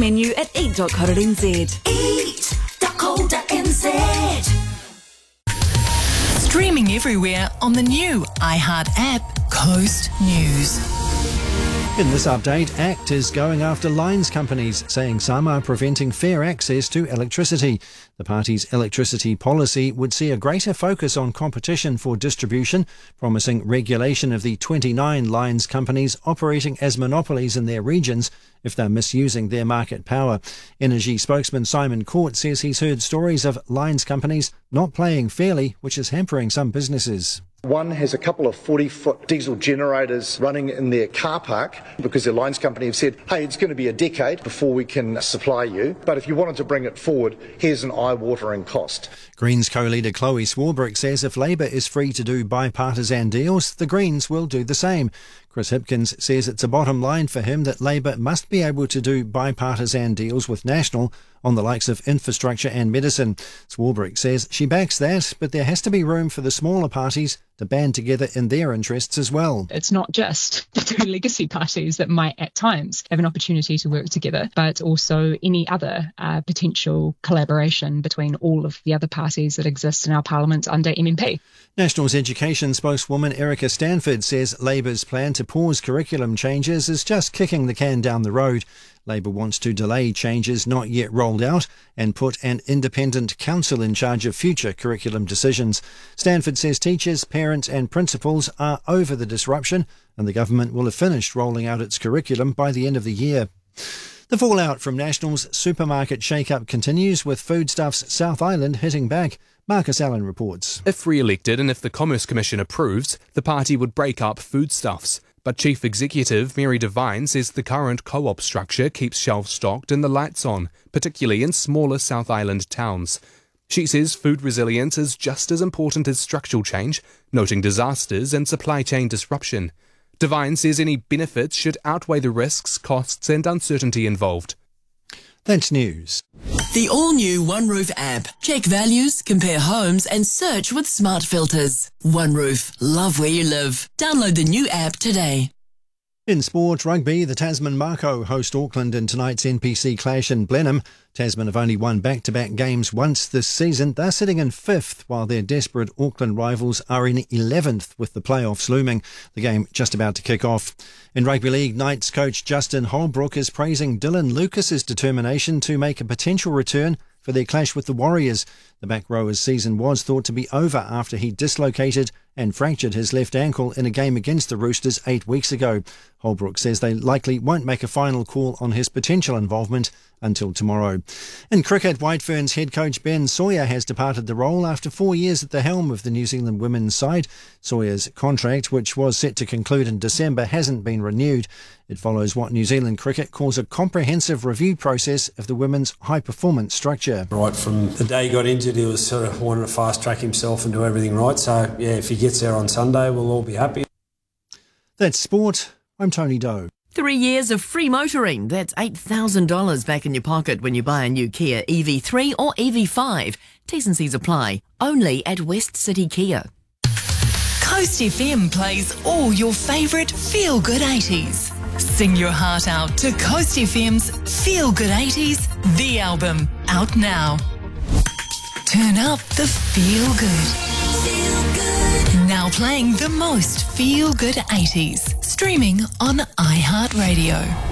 menu at eat.co.nz. Eat.co.nz. Streaming everywhere on the new iHeart app, Coast News. In this update, ACT is going after lines companies, saying some are preventing fair access to electricity. The party's electricity policy would see a greater focus on competition for distribution, promising regulation of the 29 lines companies operating as monopolies in their regions if they're misusing their market power. Energy spokesman Simon Court says he's heard stories of lines companies not playing fairly, which is hampering some businesses. One has a couple of 40-foot diesel generators running in their car park because their lines company have said, hey, it's going to be a decade before we can supply you, but if you wanted to bring it forward, here's an eye-watering cost. Greens co-leader Chloe Swarbrick says if Labour is free to do bipartisan deals, the Greens will do the same. Chris Hipkins says it's a bottom line for him that Labour must be able to do bipartisan deals with National on the likes of infrastructure and medicine. Swarbrick says she backs that, but there has to be room for the smaller parties to band together in their interests as well. It's not just the two legacy parties that might at times have an opportunity to work together, but also any other potential collaboration between all of the other parties that exist in our parliament under MMP. National's education spokeswoman Erica Stanford says Labour's plan to pause curriculum changes is just kicking the can down the road. Labour wants to delay changes not yet rolled out and put an independent council in charge of future curriculum decisions. Stanford says teachers, parents and principals are over the disruption and the government will have finished rolling out its curriculum by the end of the year. The fallout from National's supermarket shake-up continues, with Foodstuffs South Island hitting back. Marcus Allen reports. If re-elected and if the Commerce Commission approves, the party would break up Foodstuffs. But Chief Executive Mary Devine says the current co-op structure keeps shelves stocked and the lights on, particularly in smaller South Island towns. She says food resilience is just as important as structural change, noting disasters and supply chain disruption. Devine says any benefits should outweigh the risks, costs and uncertainty involved. That's news. The all-new OneRoof app. Check values, compare homes and search with smart filters. OneRoof. Love where you live. Download the new app today. In sport, rugby, the Tasman Mako host Auckland in tonight's NPC clash in Blenheim. Tasman have only won back-to-back games once this season. They're sitting in 5th, while their desperate Auckland rivals are in 11th, with the playoffs looming. The game just about to kick off. In Rugby League, Knights coach Justin Holbrook is praising Dylan Lucas's determination to make a potential return for their clash with the Warriors. The back rower's season was thought to be over after he dislocated and fractured his left ankle in a game against the Roosters 8 weeks ago. Holbrook says they likely won't make a final call on his potential involvement until tomorrow. In cricket, White Ferns head coach Ben Sawyer has departed the role after 4 years at the helm of the New Zealand women's side. Sawyer's contract, which was set to conclude in December, hasn't been renewed. It follows what New Zealand cricket calls a comprehensive review process of the women's high-performance structure. Right from the day he got injured, he was sort of wanting to fast-track himself and do everything right. So, yeah, if he gets there on Sunday, we'll all be happy. That's sport. I'm Tony Doe. 3 years of free motoring. That's $8,000 back in your pocket when you buy a new Kia EV3 or EV5. T's and C's apply. Only at West City Kia. Coast FM plays all your favourite feel-good 80s. Sing your heart out to Coast FM's Feel Good 80s, the album, out now. Turn up the feel good. Feel good. Now playing the most feel good 80s. Streaming on iHeartRadio.